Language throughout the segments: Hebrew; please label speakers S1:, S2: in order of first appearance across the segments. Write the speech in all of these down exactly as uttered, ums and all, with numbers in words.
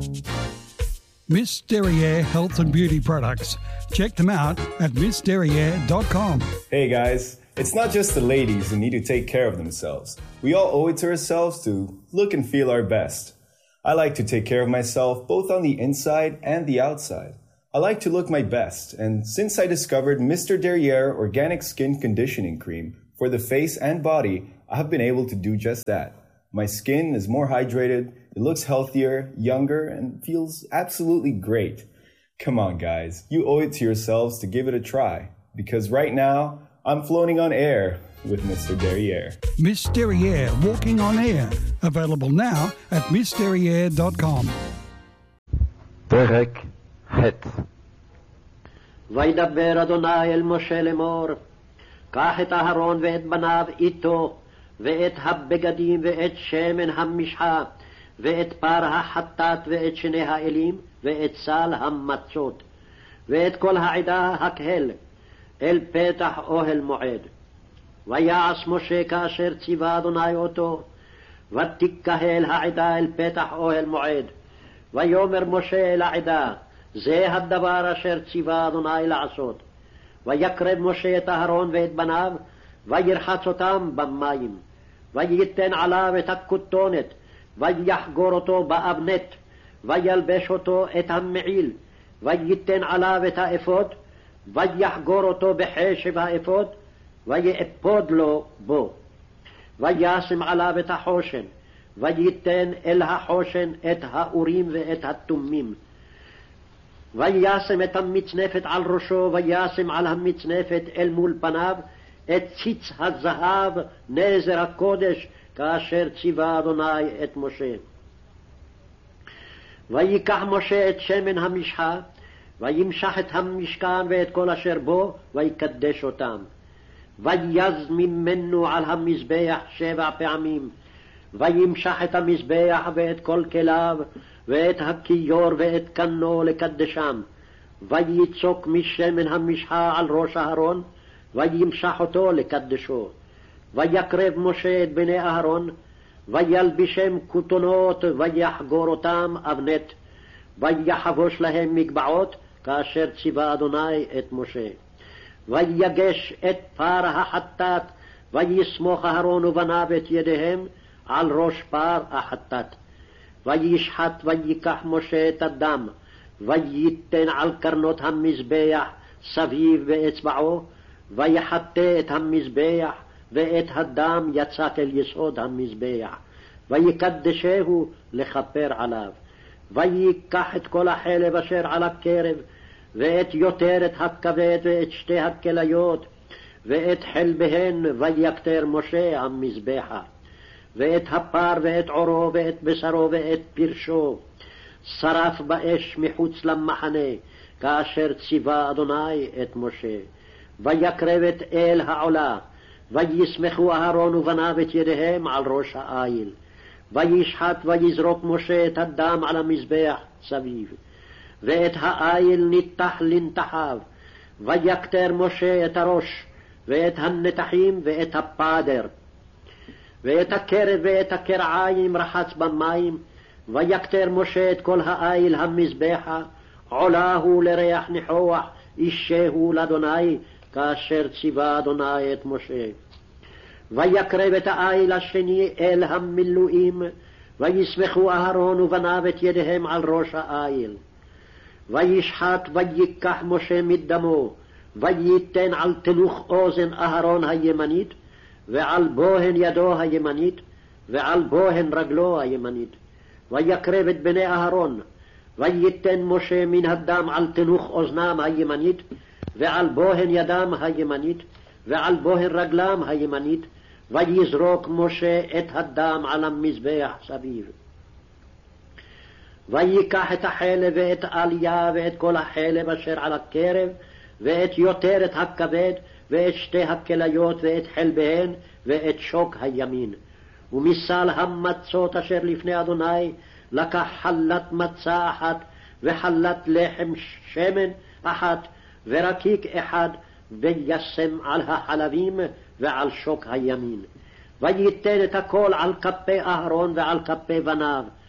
S1: Miss Derriere Health and Beauty Products. Check them out at miss derriere dot com.
S2: Hey guys, it's not just the ladies who need to take care of themselves. We all owe it to ourselves to look and feel our best. I like to take care of myself both on the inside and the outside. I like to look my best, and since I discovered Mister Derriere Organic Skin Conditioning Cream for the face and body, I have been able to do just that. My skin is more hydrated, it looks healthier, younger, and feels absolutely great. Come on guys, you owe it to yourselves to give it a try, because right now, I'm floating on air with Mister Derriere.
S1: Miss Derriere Walking on Air. Available now at miss derriere dot com.
S3: פרק ח'
S4: וידבר אדוני אל משה לאמור, קח את אהרון ואת בניו איתו, ואת הבגדים ואת שמן המשחה, ואת פר החטאת ואת שני האלים, ואת סל המצות, ואת כל העדה הקהל, אל פתח אוהל מועד. ויעש משה כאשר ציווה אדוני אותו, ותקהל העדה אל פתח אוהל מועד. ויאמר משה אל העדה, זה הדבר אשר ציווה אדוני לעשות. ויקרב משה את אהרון ואת בניו, וירחץ אותם במים. וייתן עליו את הכותונת, ויחגור אותו באבנת, וילבש אותו את המעיל, וייתן עליו את האפוד, ויחגור אותו בחשב האפוד, ויאפוד לו בו. וישם עליו את החושן, וייתן אל החושן את האורים ואת התומים. וישם את המצנפת על ראשו, וישם על המצנפת אל מול פניו את ציץ הזהב נזר הקודש, כאשר ציווה אדוני את משה. ויקח משה את שמן המשחה, וימשח את המשכן ואת כל אשר בו, ויקדש אותם. ויז ממנו על המזבח שבע פעמים, וימשח את המזבח ואת כל כליו, ואת הכיור ואת קנו לקדשם. ויצוק משמן המשחה על ראש אהרון, וימשח אותו לקדשו. ויקרב משה את בני אהרון, וילבישם כותונות, ויחגור אותם אבנת, ויחבוש להם מגבעות, כאשר ציווה אדוני את משה. ויגש את פר החטאת, ויסמוך אהרון ובניו את ידיהם על ראש פר החטאת. וישחט ויקח משה את הדם, וייתן על קרנות המזבח סביב באצבעו, ויחטא את המזבח, ואת הדם יצק אל יסוד המזבח, ויקדשהו לכפר עליו. ויקח את כל החלב אשר על הקרב, ואת יותרת הכבד, ואת שתי הכליות, ואת חלביהן, ויקטר משה המזבחה, ואת הפר, ואת עורו, ואת בשרו, ואת פרשו, שרף באש מחוץ למחנה, כאשר ציווה אדוני את משה. ויקרב את אל העולה, ויסמכו אהרון ובניו את ידיהם על ראש העיל. וישחט ויזרוק משה את הדם על המזבח סביב, ואת העיל ניתח לנתחיו. ויקטר משה את הראש, ואת הנתחים, ואת הפדר, ואת הקרב ואת הקרעיים רחץ במים. ויקטר משה את כל העיל המזבחה, עולה הוא לריח ניחוח, אישהו לאדוני, כאשר ציווה אדוני את משה. ויקרב את העיל השני אל המילואים, ויסמכו אהרון ובניו את ידיהם על ראש העיל. וישחט ויקח משה מדמו, וייתן על תנוך אוזן אהרון הימנית, ועל בוהן ידו הימנית, ועל בוהן רגלו הימנית. ויקרב את בני אהרון, וייתן משה מן הדם על תנוך אוזנם הימנית, ועל בוהן ידם הימנית, ועל בוהן רגלם הימנית, ויזרוק משה את הדם על המזבח סביב. ויקח את החלב ואת עליה ואת כל החלב אשר על הקרב, ואת יותרת הכבד, ואת שתי הכליות, ואת חלביהן, ואת שוק הימין. ומסל המצות אשר לפני אדוני לקח חלת מצה אחת, וחלת לחם שמן אחת, ורקיק אחד, וישם על החלבים ועל שוק הימין. וייתן את הכל על כפי אהרון ועל כפי בניו,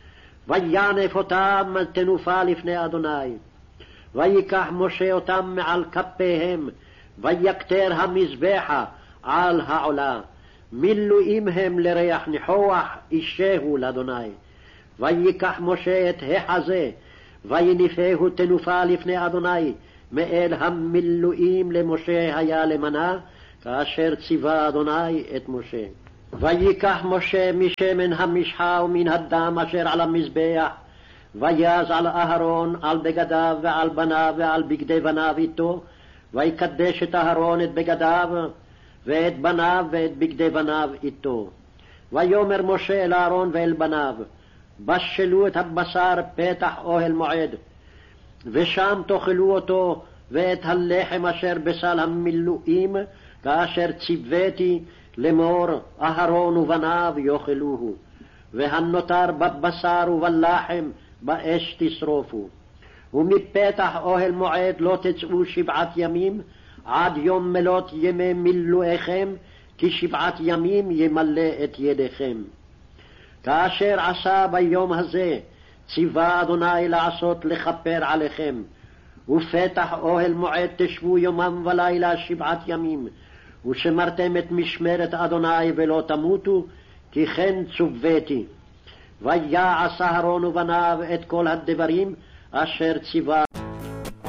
S4: וינף אותם תנופה לפני אדוני. ויקח משה אותם מעל כפיהם, ויקטר המזבחה על העולה. מילואים הם לריח ניחוח, אישהו לאדוני. ויקח משה את החזה, ויניפהו תנופה לפני אדוני, מאל המילואים למשה היה למנה, כאשר ציווה אדוני את משה. ויקח משה משמן המשחה ומן הדם אשר על המזבח, ויז על אהרון, על בגדיו ועל בניו ועל בגדי בניו איתו, ויקדש את אהרון את בגדיו, ואת בניו ואת בגדי בניו איתו. ויאמר משה אל אהרון ואל בניו, בשלו את הבשר פתח אוהל מועד, ושם תאכלו אותו, ואת הלחם אשר בסל המילואים, כאשר ציוויתי לאמור, אהרון ובניו יאכלוהו. והנותר בבשר ובלחם באש תשרופו. ומפתח אוהל מועד לא תצאו שבעת ימים, עד יום מלות ימי מילואיכם, כי שבעת ימים ימלא את ידיכם. כאשר עשה ביום הזה, ציווה אדוני לעשות לכפר עליכם. ופתח אוהל מועד תשבו יומם ולילה שבעת ימים, ושמרתם את משמרת אדוני ולא תמותו, כי כן צוויתי. ויעש אהרון ובניו את כל הדברים אשר ציווה